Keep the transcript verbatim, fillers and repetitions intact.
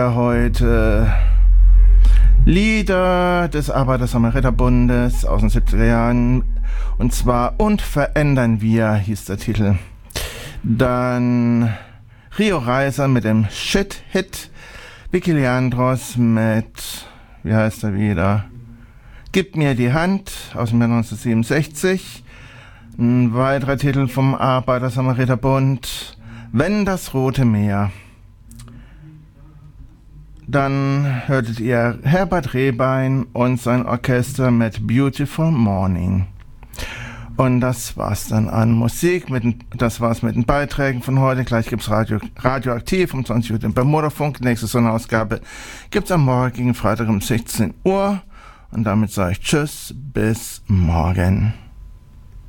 Heute Lieder des Arbeiter-Samariter-Bundes aus den siebziger Jahren, und zwar Und verändern wir hieß der Titel. Dann Rio Reiser mit dem Shit-Hit, Vicky Leandros mit, wie heißt er wieder, Gib mir die Hand aus dem Jahr neunzehnhundertsiebenundsechzig. Ein weiterer Titel vom Arbeiter-Samariter-Bund, Wenn das Rote Meer. Dann hörtet ihr Herbert Rehbein und sein Orchester mit Beautiful Morning. Und das war's dann an Musik. Mit, das war's mit den Beiträgen von heute. Gleich gibt's Radio, Radioaktiv um zwanzig Uhr den Bermuda-Funk. Nächste Sonderausgabe gibt's am morgigen Freitag um sechzehn Uhr. Und damit sage ich Tschüss, bis morgen.